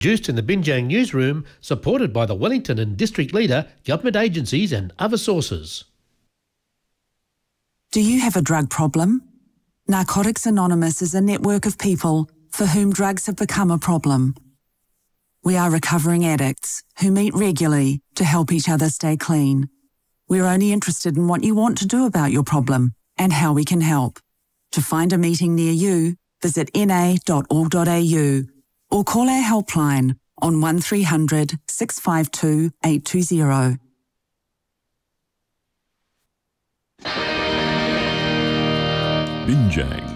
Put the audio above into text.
Produced in the Binjang newsroom, supported by the Wellington and District Leader, government agencies and other sources. Do you have a drug problem? Narcotics Anonymous is a network of people for whom drugs have become a problem. We are recovering addicts who meet regularly to help each other stay clean. We're only interested in what you want to do about your problem and how we can help. To find a meeting near you, visit na.org.au or call our helpline on 1300 652 820. Binjang